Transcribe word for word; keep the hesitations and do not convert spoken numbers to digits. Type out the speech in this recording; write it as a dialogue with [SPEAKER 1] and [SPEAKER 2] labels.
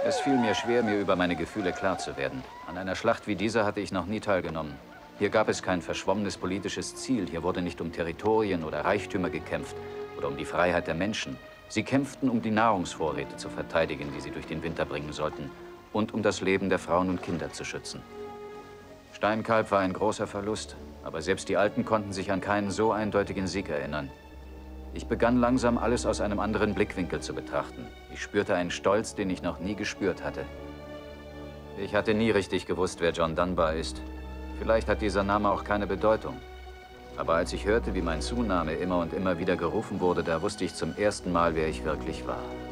[SPEAKER 1] Es fiel mir schwer, mir über meine Gefühle klar zu werden. An einer Schlacht wie dieser hatte ich noch nie teilgenommen. Hier gab es kein verschwommenes politisches Ziel. Hier wurde nicht um Territorien oder Reichtümer gekämpft oder um die Freiheit der Menschen. Sie kämpften, um die Nahrungsvorräte zu verteidigen, die sie durch den Winter bringen sollten, und um das Leben der Frauen und Kinder zu schützen. Steinkalb war ein großer Verlust, aber selbst die Alten konnten sich an keinen so eindeutigen Sieg erinnern. Ich begann langsam, alles aus einem anderen Blickwinkel zu betrachten. Ich spürte einen Stolz, den ich noch nie gespürt hatte. Ich hatte nie richtig gewusst, wer John Dunbar ist. Vielleicht hat dieser Name auch keine Bedeutung. Aber als ich hörte, wie mein Zunahme immer und immer wieder gerufen wurde, da wusste ich zum ersten Mal, wer ich wirklich war.